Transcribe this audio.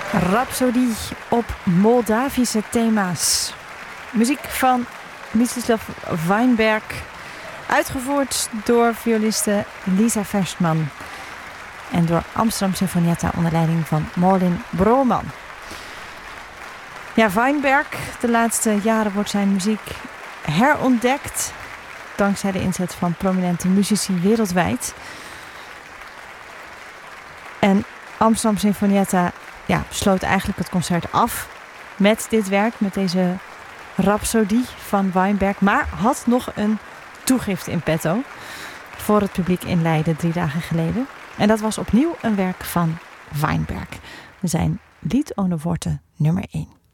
Rhapsodie op Moldavische thema's. Muziek van Mstislav Weinberg. Uitgevoerd door violiste Lisa Verstman. En door Amsterdam Sinfonietta onder leiding van Malin Broman. Ja, Weinberg, de laatste jaren wordt zijn muziek herontdekt. Dankzij de inzet van prominente muzici wereldwijd. En Amsterdam Sinfonietta sloot eigenlijk het concert af met dit werk, met deze Rhapsodie van Weinberg. Maar had nog een toegift in petto voor het publiek in Leiden 3 dagen geleden. En dat was opnieuw een werk van Weinberg. Zijn Lied ohne Worte nummer 1.